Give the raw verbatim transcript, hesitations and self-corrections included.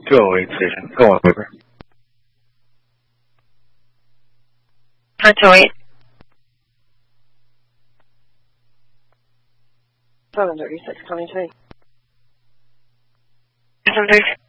two oh eight station. Go on, Weaver. For two oh eight. seven thirty-six, twenty-two. seven thirty-six.